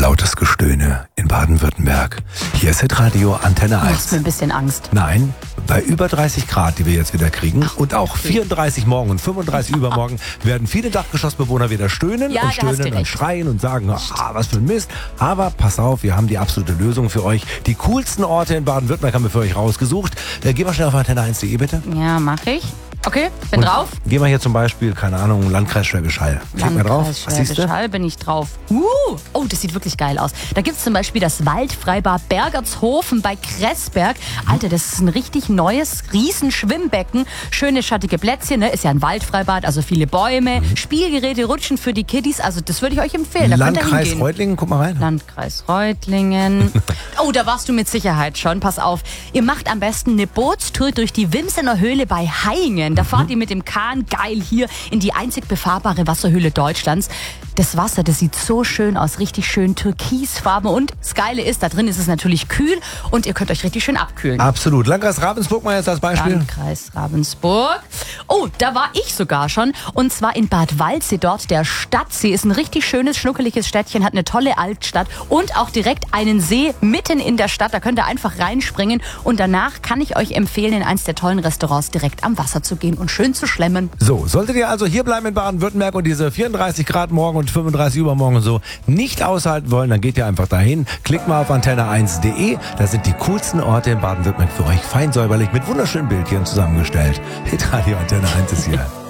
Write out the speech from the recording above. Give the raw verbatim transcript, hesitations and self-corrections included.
Lautes Gestöhne in Baden-Württemberg. Hier ist Hitradio Antenne Du eins. hast mir ein bisschen Angst. Nein, bei über dreißig Grad, die wir jetzt wieder kriegen, Ach, und auch okay. vierunddreißig morgen und fünfunddreißig übermorgen, werden viele Dachgeschossbewohner wieder stöhnen Ja, und da hast du stöhnen und recht. schreien und sagen, ah, was für ein Mist. Aber pass auf, wir haben die absolute Lösung für euch. Die coolsten Orte in Baden-Württemberg haben wir für euch rausgesucht. Äh, geh mal schnell auf antenne eins punkt de bitte. Ja, mach ich. Okay, bin Und drauf. Gehen wir hier zum Beispiel, keine Ahnung, Landkreis Schwäbisch Hall. Klick mal drauf. Landkreis Was siehst Schwäbisch du? Hall bin ich drauf. Uh, oh, das sieht wirklich geil aus. Da gibt's zum Beispiel das Waldfreibad Bergertshofen bei Kressberg. Alter, das ist ein richtig neues Riesenschwimmbecken. Schöne schattige Plätzchen, ne? Ist ja ein Waldfreibad, also viele Bäume, Mhm. Spielgeräte, Rutschen für die Kiddies. Also das würde ich euch empfehlen. Da könnt ihr Landkreis hingehen. Reutlingen, guck mal rein. Landkreis Reutlingen. Oh, da warst du mit Sicherheit schon. Pass auf. Ihr macht am besten eine Bootstour durch die Wimsener Höhle bei Haingen. Da fahrt ihr mit dem Kahn geil hier in die einzig befahrbare Wasserhöhle Deutschlands. Das Wasser, das sieht so schön aus, richtig schön türkisfarben. Und das Geile ist, da drin ist es natürlich kühl und ihr könnt euch richtig schön abkühlen. Absolut. Landkreis Ravensburg mal jetzt als Beispiel. Landkreis Ravensburg. Oh, da war ich sogar schon. Und zwar in Bad Waldsee, dort der Stadtsee. Ist ein richtig schönes, schnuckeliges Städtchen, hat eine tolle Altstadt und auch direkt einen See mitten in der Stadt. Da könnt ihr einfach reinspringen. Und danach kann ich euch empfehlen, in eins der tollen Restaurants direkt am Wasser zu gehen und schön zu schlemmen. So, solltet ihr also hier bleiben in Baden-Württemberg und diese vierunddreißig Grad morgen und fünfunddreißig übermorgen und so nicht aushalten wollen, dann geht ihr einfach dahin. Klickt mal auf antenne eins punkt de. Da sind die coolsten Orte in Baden-Württemberg für euch fein säuberlich mit wunderschönen Bildchen zusammengestellt. Hitradio Antenne eins ist hier.